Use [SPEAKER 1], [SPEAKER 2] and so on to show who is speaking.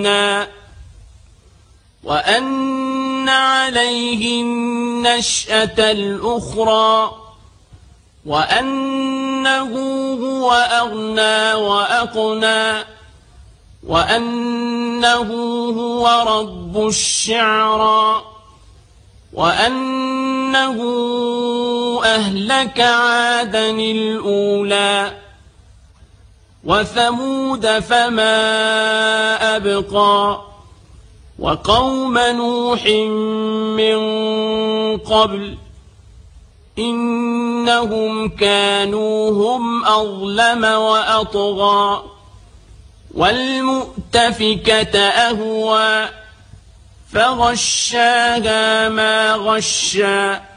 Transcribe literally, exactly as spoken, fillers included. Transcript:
[SPEAKER 1] وأن عليه النشأة الأخرى وأنه هو أغنى وأقنى وأنه هو رب الشعرى وأنه أهلك عادا الأولى وثمود فما أبقى وقوم نوح من قبل إنهم كانوا هم أظلم وأطغى والمؤتفكة أهوى فغشاها ما غشى